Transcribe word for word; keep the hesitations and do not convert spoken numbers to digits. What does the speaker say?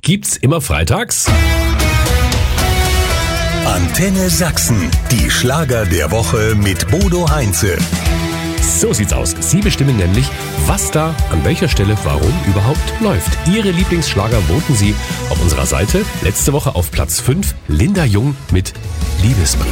gibt's immer freitags. Antenne Sachsen, die Schlager der Woche mit Bodo Heinze. So sieht's aus. Sie bestimmen nämlich, was da an welcher Stelle warum überhaupt läuft. Ihre Lieblingsschlager voten Sie auf unserer Seite. Letzte Woche auf Platz fünf Linda Jung mit Liebesbrief.